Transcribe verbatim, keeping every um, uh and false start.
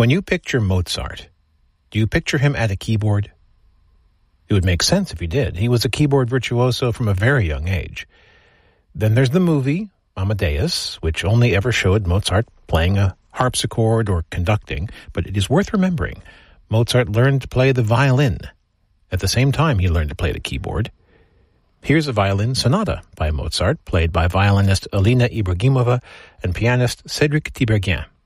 When you picture Mozart, do you picture him at a keyboard? It would make sense if you did. He was a keyboard virtuoso from a very young age. Then there's the movie, Amadeus, which only ever showed Mozart playing a harpsichord or conducting, but it is worth remembering Mozart learned to play the violin. At the same time, he learned to play the keyboard. Here's a violin sonata by Mozart, played by violinist Alina Ibragimova and pianist Cédric Tiberghien.